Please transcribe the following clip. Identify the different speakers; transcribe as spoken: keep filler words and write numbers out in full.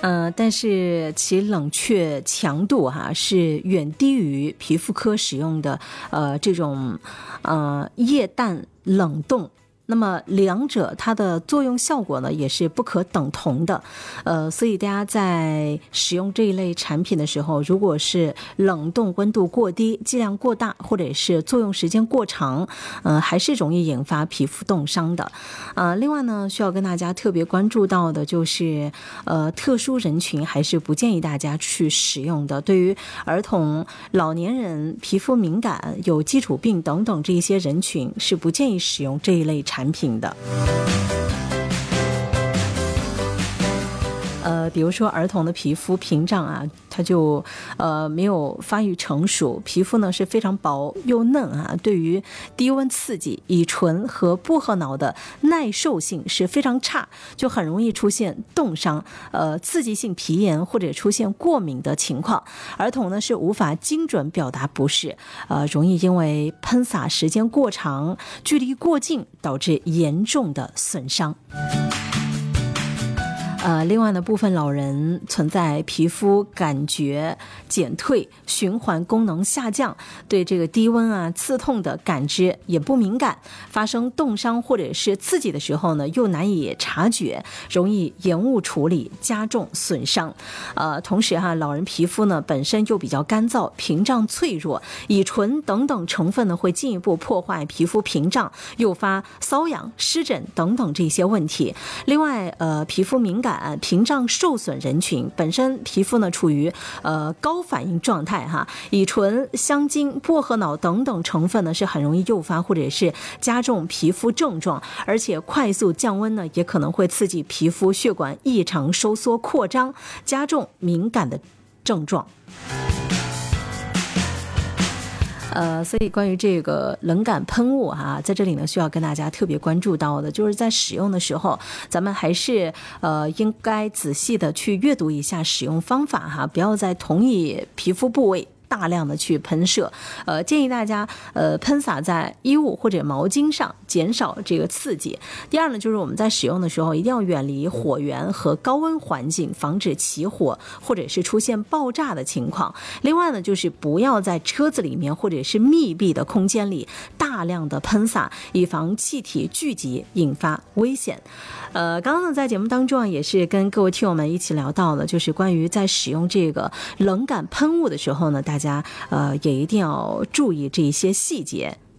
Speaker 1: 呃，但是其冷却强度哈、啊、是远低于皮肤科使用的呃这种呃液氮冷冻。那么两者它的作用效果呢也是不可等同的，呃，所以大家在使用这一类产品的时候，如果是冷冻温度过低、剂量过大，或者是作用时间过长，呃，还是容易引发皮肤冻伤的。呃，另外呢，需要跟大家特别关注到的就是，呃，特殊人群还是不建议大家去使用的。对于儿童、老年人、皮肤敏感、有基础病等等这一些人群，是不建议使用这一类产品。产品的，呃，比如说儿童的皮肤屏障啊，它就呃没有发育成熟，皮肤呢是非常薄又嫩啊，对于低温刺激，乙醇和薄荷脑的耐受性是非常差，就很容易出现冻伤、呃刺激性皮炎或者出现过敏的情况。儿童呢是无法精准表达不适，呃，容易因为喷洒时间过长、距离过近，导致严重的损伤。呃，另外呢，部分老人存在皮肤感觉减退、循环功能下降，对这个低温啊、刺痛的感知也不敏感，发生冻伤或者是刺激的时候呢，又难以察觉，容易延误处理，加重损伤。呃，同时哈，老人皮肤呢本身又比较干燥，屏障脆弱，乙醇等等成分呢会进一步破坏皮肤屏障，诱发瘙痒、湿疹等等这些问题。另外，呃，皮肤敏感、屏障受损人群本身皮肤呢处于呃高反应状态哈，乙醇、香精、薄荷脑等等成分呢是很容易诱发或者是加重皮肤症状，而且快速降温呢也可能会刺激皮肤血管异常收缩扩张，加重敏感的症状。呃，所以关于这个冷感喷雾哈、啊，在这里呢需要跟大家特别关注到的，就是在使用的时候，咱们还是呃应该仔细的去阅读一下使用方法哈，不要在同一皮肤部位大量的去喷射，呃，建议大家呃喷洒在衣物或者毛巾上，减少这个刺激。第二呢，就是我们在使用的时候一定要远离火源和高温环境，防止起火或者是出现爆炸的情况。另外呢，就是不要在车子里面或者是密闭的空间里大量的喷洒，以防气体聚集引发危险。呃，刚刚呢在节目当中啊，也是跟各位听友们一起聊到了，就是关于在使用这个冷感喷雾的时候呢，大家呃也一定要注意这一些细节。